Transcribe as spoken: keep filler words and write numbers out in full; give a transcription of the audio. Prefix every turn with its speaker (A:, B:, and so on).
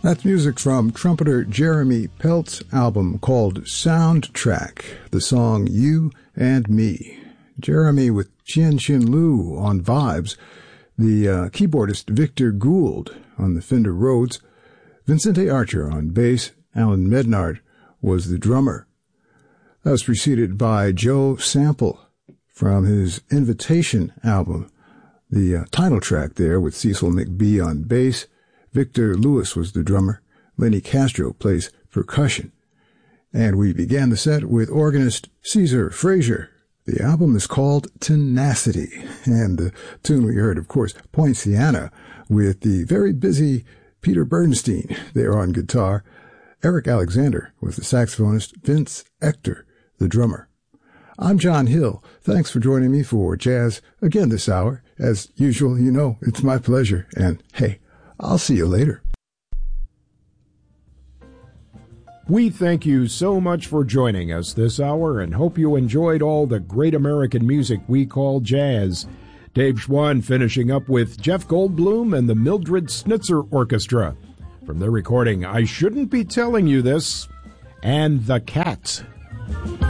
A: That's music from trumpeter Jeremy Pelt's album called Soundtrack, the song You and Me. Jeremy with Chien-Chin Liu on vibes, the uh, keyboardist Victor Gould on the Fender Rhodes, Vincente Archer on bass, Alan Mednard was the drummer. That was preceded by Joe Sample from his Invitation album, the uh, title track there with Cecil McBee on bass. Victor Lewis was the drummer. Lenny Castro plays percussion. And we began the set with organist Caesar Frazier. The album is called Tenacity. And the tune we heard, of course, Poinciana, with the very busy Peter Bernstein there on guitar. Eric Alexander was the saxophonist, Vince Ector, the drummer. I'm John Hill. Thanks for joining me for Jazz again this hour. As usual, you know, it's my pleasure. And hey, I'll see you later.
B: We thank you so much for joining us this hour and hope you enjoyed all the great American music we call jazz. Dave Schwann finishing up with Jeff Goldblum and the Mildred Snitzer Orchestra from their recording I Shouldn't Be Telling You This, and The Cats